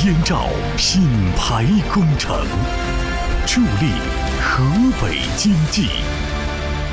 燕赵品牌工程，助力河北经济。